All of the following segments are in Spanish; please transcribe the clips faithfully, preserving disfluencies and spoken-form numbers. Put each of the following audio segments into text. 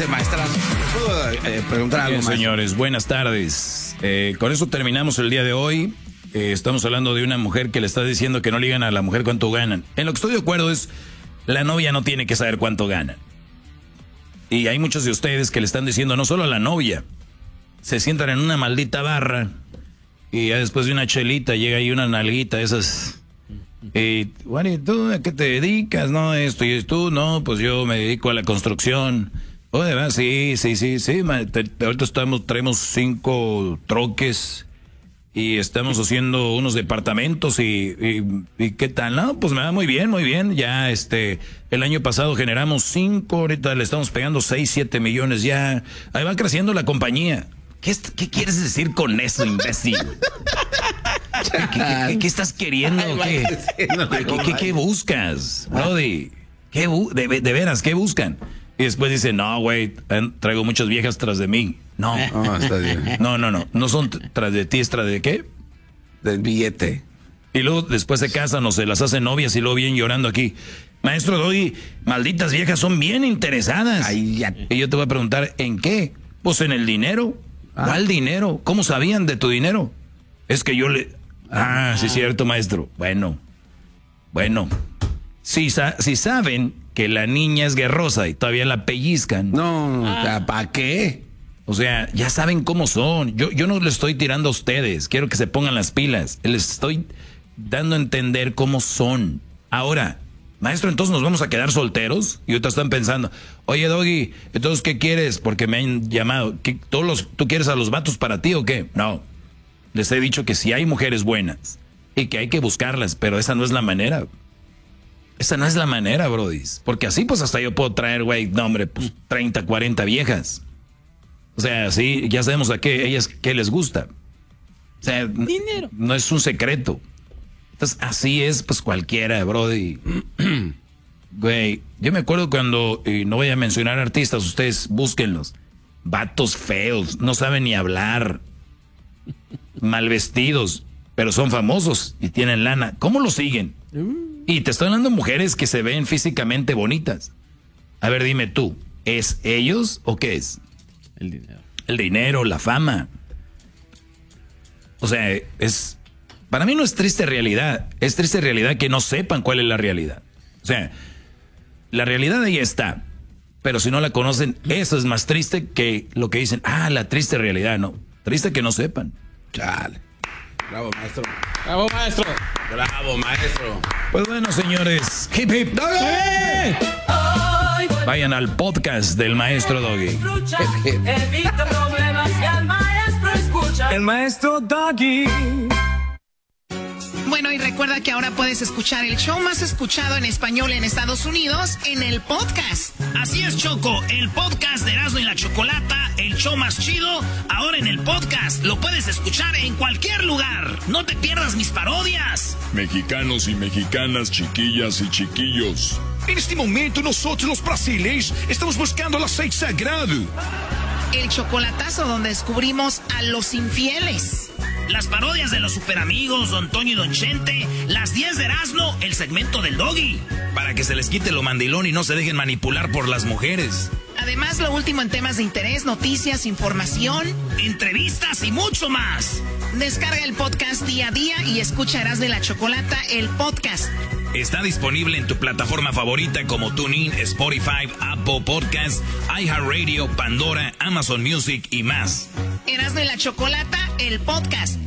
adelante, maestra. ¿Puedo eh, preguntar algo Bien, más? Señores, buenas tardes. Eh, con eso terminamos el día de hoy. Eh, estamos hablando de una mujer que le está diciendo que no le digan a la mujer cuánto ganan. En lo que estoy de acuerdo es, la novia no tiene que saber cuánto gana. Y hay muchos de ustedes que le están diciendo, no solo a la novia, se sientan en una maldita barra y ya después de una chelita llega ahí una nalguita, esas... Y, bueno, ¿y tú a qué te dedicas? No, esto y tú, no, pues yo me dedico a la construcción. Oh, de verdad, sí, sí, sí, sí. Ma, te, te, ahorita estamos, traemos cinco troques y estamos haciendo unos departamentos y, y, y ¿qué tal? No, pues me va muy bien, muy bien. Ya, este, el año pasado generamos cinco, ahorita le estamos pegando seis, siete millones ya. Ahí va creciendo la compañía. ¿Qué, ¿Qué quieres decir con eso, imbécil? ¿Qué, qué, qué, ¿Qué estás queriendo? ¿Qué, ¿Qué, qué, qué buscas, Brody? ¿Qué bu de, de veras, ¿qué buscan? Y después dice, no, güey, traigo muchas viejas tras de mí. No, oh, está bien. no, no, no, no son tras de ti, es tras de qué? Del billete. Y luego después se casan o se las hacen novias y luego vienen llorando aquí. Maestro Doggy, malditas viejas son bien interesadas. Ay, ya. Y yo te voy a preguntar, ¿en qué? Pues en el dinero. Ah. ¿Cuál dinero? ¿Cómo sabían de tu dinero? Es que yo le... Ah, sí es cierto, maestro. Bueno, bueno. Si, sa si saben que la niña es guerrosa y todavía la pellizcan. No, ah. ¿para qué? O sea, ya saben cómo son. Yo, yo no les estoy tirando a ustedes. Quiero que se pongan las pilas. Les estoy dando a entender cómo son. Ahora, maestro, entonces nos vamos a quedar solteros. Y ahorita están pensando, oye, Doggy, entonces, ¿qué quieres? Porque me han llamado. ¿Qué, todos los, ¿Tú quieres a los vatos para ti o qué? No. Les he dicho que sí hay mujeres buenas y que hay que buscarlas, pero esa no es la manera. Esa no es la manera, brodis. Porque así, pues, hasta yo puedo traer, güey, no, hombre, pues, treinta, cuarenta viejas. O sea, sí, ya sabemos a qué ellas qué les gusta. O sea, dinero. No es un secreto. Entonces, así es, pues, cualquiera, brody. Güey, yo me acuerdo cuando, y no voy a mencionar artistas, ustedes búsquenlos. Vatos feos, no saben ni hablar. Mal vestidos, pero son famosos y tienen lana. ¿Cómo lo siguen? Y te estoy hablando de mujeres que se ven físicamente bonitas. A ver, dime tú, ¿es ellos o qué es? El dinero. El dinero, la fama. O sea, es... Para mí no es triste realidad. Es triste realidad que no sepan cuál es la realidad. O sea, la realidad ahí está. Pero si no la conocen, eso es más triste que lo que dicen. Ah, la triste realidad, no. Triste que no sepan. Chale. Bravo, maestro. Bravo, maestro. Bravo, maestro. Pues bueno, señores. Hip, hip, Doggy. Vayan al podcast del maestro Doggy. Evita problemas y al maestro escucha. El maestro Doggy. Bueno, y recuerda que ahora puedes escuchar el show más escuchado en español en Estados Unidos en el podcast. Así es, Choco, el podcast de Erasmo y la Chocolata, el show más chido, ahora en el podcast. Lo puedes escuchar en cualquier lugar. No te pierdas mis parodias. Mexicanos y mexicanas, chiquillas y chiquillos. En este momento nosotros los brasileños estamos buscando el aceite sagrado. El chocolatazo donde descubrimos a los infieles. Las parodias de los superamigos, Don Toño y Don Chente, las diez de Erasmo, el segmento del Doggy. Para que se les quite lo mandilón y no se dejen manipular por las mujeres. Además, lo último en temas de interés, noticias, información, entrevistas y mucho más. Descarga el podcast día a día y escucha Erasmo y la Chocolata, el podcast. Está disponible en tu plataforma favorita como TuneIn, Spotify, Apple Podcasts, iHeartRadio, Pandora, Amazon Music y más. Erasmo y la Chocolata, el podcast.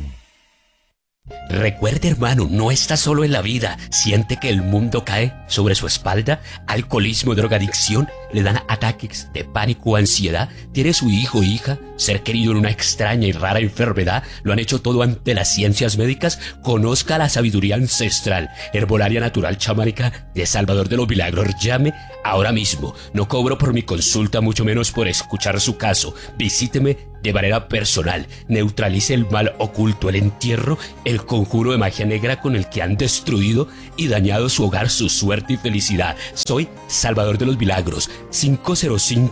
Recuerde, hermano, no está solo en la vida. Siente que el mundo cae sobre su espalda. Alcoholismo, drogadicción, le dan ataques de pánico o ansiedad. Tiene su hijo o hija, ser querido en una extraña y rara enfermedad. Lo han hecho todo ante las ciencias médicas. Conozca la sabiduría ancestral, herbolaria natural chamánica de Salvador de los Milagros. Llame ahora mismo. No cobro por mi consulta, mucho menos por escuchar su caso. Visíteme de manera personal. Neutralice el mal oculto, el entierro, el conjuro de magia negra con el que han destruido y dañado su hogar, su suerte y felicidad. Soy Salvador de los Milagros. Cinco cero cinco,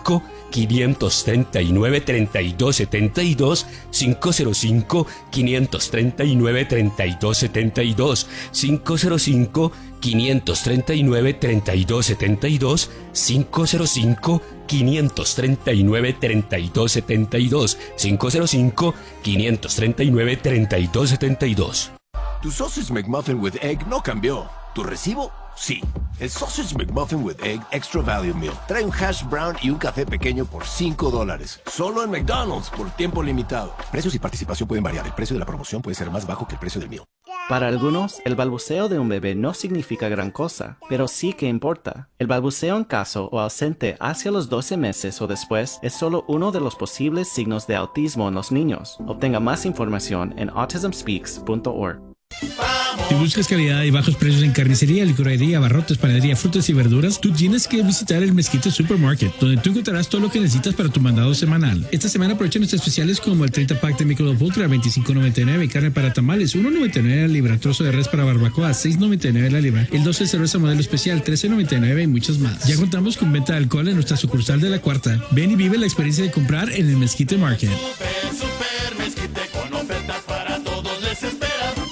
quinientos treinta y nueve, treinta y dos setenta y dos, cinco cero cinco, quinientos treinta y nueve, treinta y dos setenta y dos, cinco cero cinco, quinientos treinta y nueve, treinta y dos setenta y dos, cinco cero cinco, quinientos treinta y nueve, treinta y dos setenta y dos, cinco cero cinco, quinientos treinta y nueve, treinta y dos setenta y dos. Tu Sausage McMuffin with Egg no cambió. ¿Tu recibo? Sí. El Sausage McMuffin with Egg Extra Value Meal trae un hash brown y un café pequeño por cinco dólares. Solo en McDonald's por tiempo limitado. Precios y participación pueden variar. El precio de la promoción puede ser más bajo que el precio del meal. Para algunos, el balbuceo de un bebé no significa gran cosa, pero sí que importa. El balbuceo en caso o ausente hacia los doce meses o después es solo uno de los posibles signos de autismo en los niños. Obtenga más información en autism speaks punto org. Si buscas calidad y bajos precios en carnicería, licorería, abarrotes, panadería, frutas y verduras, tú tienes que visitar el Mezquite Supermarket, donde tú encontrarás todo lo que necesitas para tu mandado semanal. Esta semana aprovecha nuestros especiales como el treinta pack de Michelob Ultra a veinticinco noventa y nueve, carne para tamales uno noventa y nueve la libra, trozo de res para barbacoa seis noventa y nueve la libra, el doce de cerveza modelo especial trece noventa y nueve y muchos más. Ya contamos con venta de alcohol en nuestra sucursal de La Cuarta. Ven y vive la experiencia de comprar en el Mezquite Market. Super, super Mezquite con ofertas para todos les espera.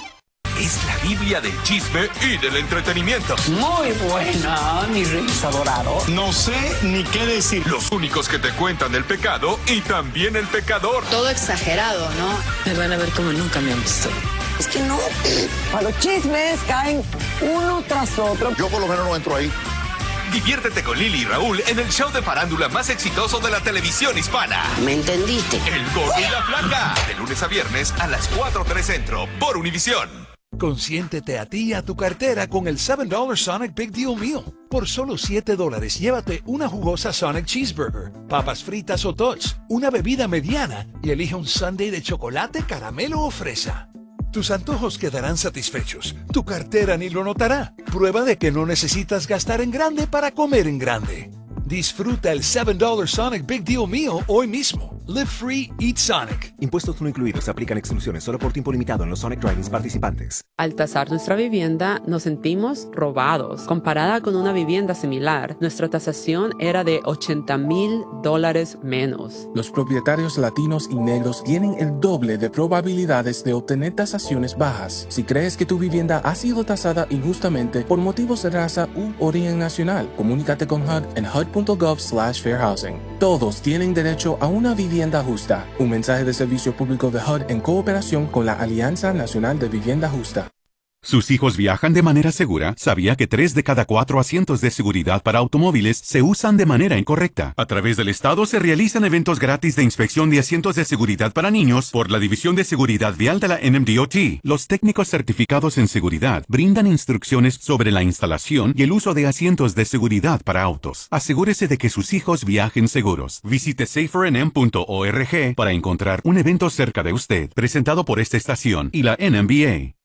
Es la Biblia del chisme y del entretenimiento. Muy buena, mi Reyes adorado. No sé ni qué decir. Los únicos que te cuentan el pecado y también el pecador. Todo exagerado, ¿no? Me van a ver como nunca me han visto. Es que no. A los chismes caen uno tras otro. Yo por lo menos no entro ahí. Diviértete con Lili y Raúl en el show de farándula más exitoso de la televisión hispana. ¿Me entendiste? El Gordo y la Flaca. De lunes a viernes a las cuatro tres Centro por Univisión. Consiéntete a ti y a tu cartera con el siete dólares Sonic Big Deal Meal. Por solo siete dólares llévate una jugosa Sonic Cheeseburger, papas fritas o tots, una bebida mediana y elige un sundae de chocolate, caramelo o fresa. Tus antojos quedarán satisfechos. Tu cartera ni lo notará. Prueba de que no necesitas gastar en grande para comer en grande. Disfruta el siete dólares Sonic Big Deal Meal hoy mismo. Live free, eat Sonic. Impuestos no incluidos. Se aplican exclusiones solo por tiempo limitado en los Sonic Drive-ins participantes. Al tasar nuestra vivienda, nos sentimos robados. Comparada con una vivienda similar, nuestra tasación era de ochenta mil dólares menos. Los propietarios latinos y negros tienen el doble de probabilidades de obtener tasaciones bajas. Si crees que tu vivienda ha sido tasada injustamente por motivos de raza u origen nacional, comunícate con H U D en H U D punto gov slash fair housing. Todos tienen derecho a una vivienda justa. Un mensaje de servicio público de H U D en cooperación con la Alianza Nacional de Vivienda Justa. ¿Sus hijos viajan de manera segura? ¿Sabía que tres de cada cuatro asientos de seguridad para automóviles se usan de manera incorrecta? A través del Estado se realizan eventos gratis de inspección de asientos de seguridad para niños por la División de Seguridad Vial de la N M D O T. Los técnicos certificados en seguridad brindan instrucciones sobre la instalación y el uso de asientos de seguridad para autos. Asegúrese de que sus hijos viajen seguros. Visite safer n m punto org para encontrar un evento cerca de usted, presentado por esta estación y la N M B A.